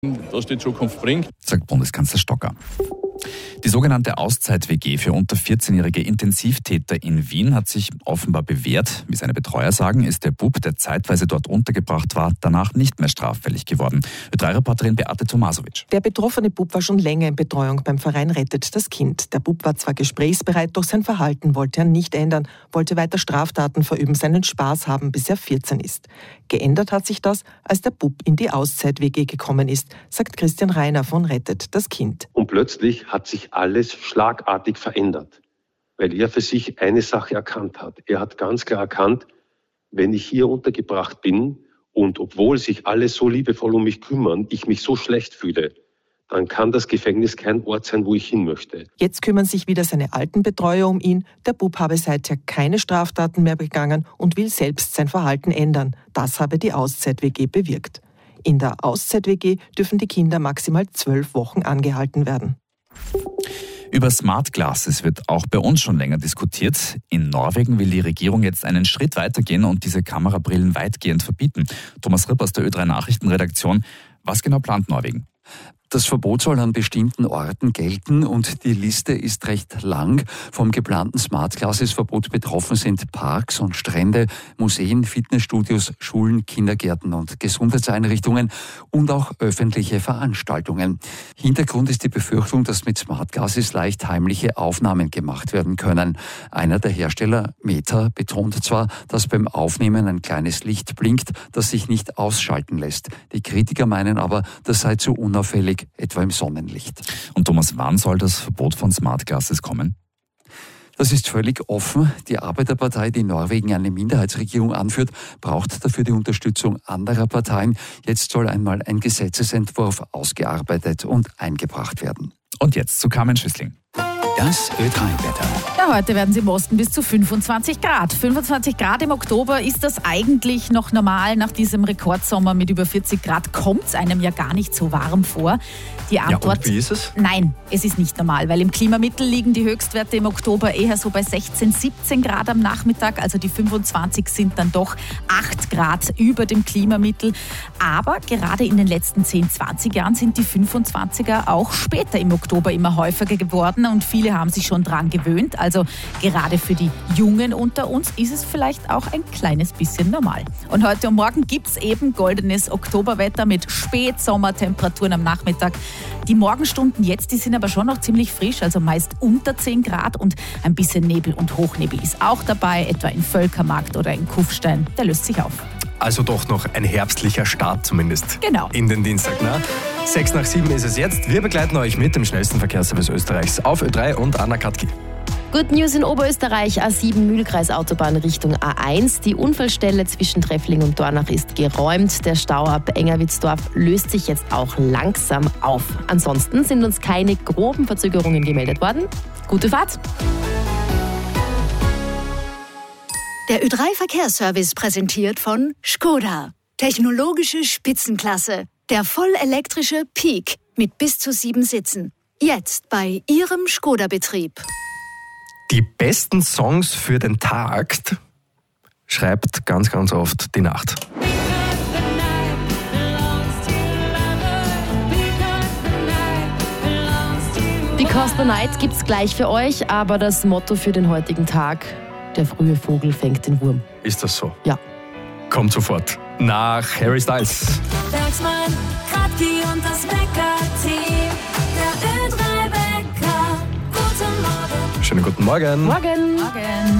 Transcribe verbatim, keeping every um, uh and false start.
was die Zukunft bringt, sagt Bundeskanzler Stocker. Die sogenannte Auszeit-W G für unter vierzehnjährige Intensivtäter in Wien hat sich offenbar bewährt. Wie seine Betreuer sagen, ist der Bub, der zeitweise dort untergebracht war, danach nicht mehr straffällig geworden. Ö drei Reporterin Beate Tomasovic. Der betroffene Bub war schon länger in Betreuung beim Verein Rettet das Kind. Der Bub war zwar gesprächsbereit, doch sein Verhalten wollte er nicht ändern, wollte weiter Straftaten verüben, seinen Spaß haben, bis er vierzehn ist. Geändert hat sich das, als der Bub in die Auszeit-W G gekommen ist, sagt Christian Reiner von Rettet das Kind. Und plötzlich hat sich alles schlagartig verändert, weil er für sich eine Sache erkannt hat. Er hat ganz klar erkannt, wenn ich hier untergebracht bin und obwohl sich alle so liebevoll um mich kümmern, ich mich so schlecht fühle, dann kann das Gefängnis kein Ort sein, wo ich hin möchte. Jetzt kümmern sich wieder seine alten Betreuer um ihn. Der Bub habe seither keine Straftaten mehr begangen und will selbst sein Verhalten ändern. Das habe die Auszeit-W G bewirkt. In der Auszeit-W G dürfen die Kinder maximal zwölf Wochen angehalten werden. Über Smart Glasses wird auch bei uns schon länger diskutiert. In Norwegen will die Regierung jetzt einen Schritt weitergehen und diese Kamerabrillen weitgehend verbieten. Thomas Ripp aus der Ö drei Nachrichtenredaktion. Was genau plant Norwegen? Das Verbot soll an bestimmten Orten gelten und die Liste ist recht lang. Vom geplanten Smart Glasses-Verbot betroffen sind Parks und Strände, Museen, Fitnessstudios, Schulen, Kindergärten und Gesundheitseinrichtungen und auch öffentliche Veranstaltungen. Hintergrund ist die Befürchtung, dass mit Smart Glasses leicht heimliche Aufnahmen gemacht werden können. Einer der Hersteller, Meta, betont zwar, dass beim Aufnehmen ein kleines Licht blinkt, das sich nicht ausschalten lässt. Die Kritiker meinen aber, das sei zu unauffällig, etwa im Sonnenlicht. Und Thomas, wann soll das Verbot von Smart Glasses kommen? Das ist völlig offen. Die Arbeiterpartei, die Norwegen eine Minderheitsregierung anführt, braucht dafür die Unterstützung anderer Parteien. Jetzt soll einmal ein Gesetzesentwurf ausgearbeitet und eingebracht werden. Und jetzt zu Carmen Schüssling. Das Ö drei Wetter. Ja, heute werden es im Osten bis zu fünfundzwanzig Grad. fünfundzwanzig Grad im Oktober, ist das eigentlich noch normal? Nach diesem Rekordsommer mit über vierzig Grad kommt es einem ja gar nicht so warm vor. Die Antwort, ja, und wie ist es? Nein, es ist nicht normal, weil im Klimamittel liegen die Höchstwerte im Oktober eher so bei sechzehn, siebzehn Grad am Nachmittag. Also die fünfundzwanzig sind dann doch acht Grad über dem Klimamittel. Aber gerade in den letzten zehn, zwanzig Jahren sind die fünfundzwanziger auch später im Oktober immer häufiger geworden und viele haben sich schon dran gewöhnt. Also gerade für die Jungen unter uns ist es vielleicht auch ein kleines bisschen normal. Und heute und morgen gibt es eben goldenes Oktoberwetter mit Spätsommertemperaturen am Nachmittag. Die Morgenstunden jetzt, die sind aber schon noch ziemlich frisch, also meist unter zehn Grad und ein bisschen Nebel und Hochnebel ist auch dabei, etwa in Völkermarkt oder in Kufstein. Der löst sich auf. Also doch noch ein herbstlicher Start zumindest. Genau. In den Dienstag, na? Sechs nach sieben ist es jetzt. Wir begleiten euch mit dem schnellsten Verkehrsservice Österreichs auf Ö drei und Anna Katki. Good News in Oberösterreich, A sieben Mühlkreisautobahn Richtung A eins. Die Unfallstelle zwischen Treffling und Dornach ist geräumt. Der Stau ab Engerwitzdorf löst sich jetzt auch langsam auf. Ansonsten sind uns keine groben Verzögerungen gemeldet worden. Gute Fahrt! Der Ö drei Verkehrsservice präsentiert von Škoda. Technologische Spitzenklasse. Der vollelektrische Peak mit bis zu sieben Sitzen. Jetzt bei Ihrem Škoda-Betrieb. Die besten Songs für den Tag schreibt ganz, ganz oft die Nacht. Because the Night gibt's gleich für euch, aber das Motto für den heutigen Tag: Der frühe Vogel fängt den Wurm. Ist das so? Ja. Kommt sofort nach Harry Styles. Bergsmann, Kratki und das Wecker-Team. Der Ö drei Wecker. Guten Morgen. Schönen guten Morgen. Morgen. Morgen.